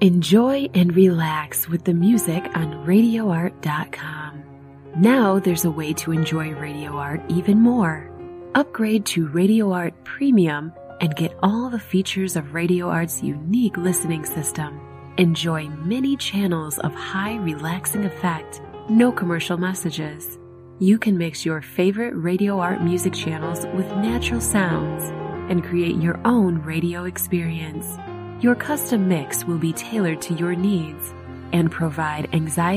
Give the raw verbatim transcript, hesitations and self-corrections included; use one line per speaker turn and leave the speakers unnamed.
Enjoy and relax with the music on radio art dot com. Now there's a way to enjoy Radio Art even more. Upgrade to Radio Art Premium and get all the features of Radio Art's unique listening system. Enjoy many channels of high relaxing effect, no commercial messages. You can mix your favorite Radio Art music channels with natural sounds and create your own radio experience. Your custom mix will be tailored to your needs and provide anxiety